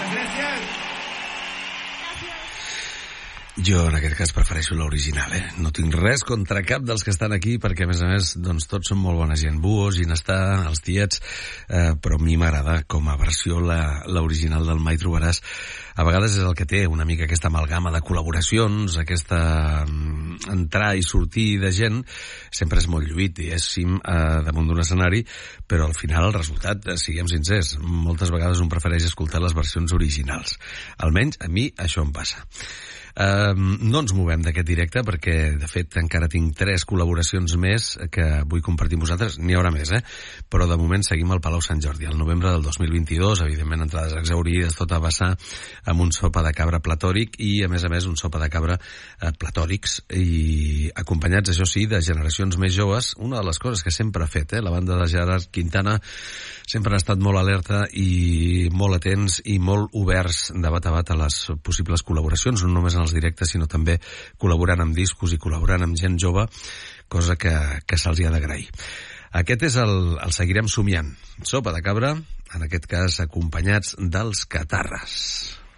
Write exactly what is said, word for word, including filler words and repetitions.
gràcies. Jo, en aquest cas, prefereixo l'original, eh? No tinc res contra cap dels que estan aquí, perquè, a més a més, doncs, tots són molt bona gent. Buos, Ginestar, els tiets, eh, però a mi m'agrada, com a versió, la, l'original del Mai Trobaràs. A vegades és el que té una mica aquesta amalgama de col·laboracions, aquesta um, entrar i sortir de gent. Sempre és molt lluït, diguéssim, eh, damunt d'un escenari, però al final el resultat, eh, siguem sincers, moltes vegades un prefereix escoltar les versions originals. Almenys a mi això em passa. Uh, no ens movem d'aquest directe perquè, de fet, encara tinc tres col·laboracions més que vull compartir amb vosaltres. N'hi haurà més, eh? Però de moment seguim al Palau Sant Jordi. El novembre del dos mil vint-i-dos, evidentment, entrades exaurides, tot a vessar amb un sopa de cabra platòric i, a més a més, un sopa de cabra eh, platòrics i acompanyats, això sí, de generacions més joves. Una de les coses que sempre ha fet, eh? La banda de Gerard Quintana sempre ha estat molt alerta i molt atents i molt oberts de bat a bat a les possibles col·laboracions, no només en els directes, sinó també col·laborant amb discos i col·laborant amb gent jove, cosa que, que se'ls hi ha d'agrair. Aquest és el, el Seguirem somiant. Sopa de cabra, en aquest cas acompanyats dels Catarres.